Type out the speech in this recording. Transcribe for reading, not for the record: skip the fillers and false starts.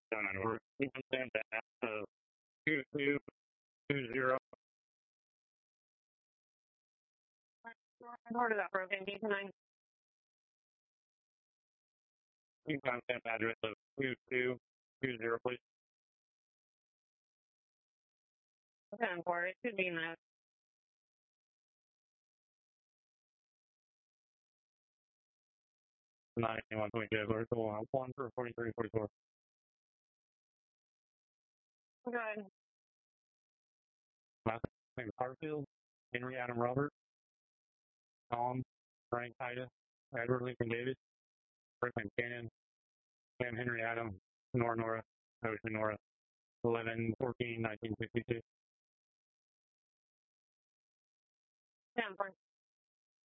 Down and over. You can send that to 2220. Part of that broken D9. You can send address of 2220, please. Okay, for it should be in that. 91.2, vertical 1 for 4344. Good. Last name Harfield, Henry Adam Robert, Tom, Frank Titus, Edward Lincoln Davis, Franklin Cannon, Sam Henry Adam, Nora, Ocean Nora, 11/14/1962. Down for